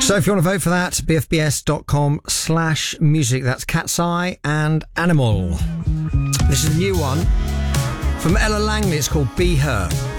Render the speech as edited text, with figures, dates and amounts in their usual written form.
So if you want to vote for that, bfbs.com/music. That's Cat's Eye and Animal. This is a new one from Ella Langley. It's called Be Her.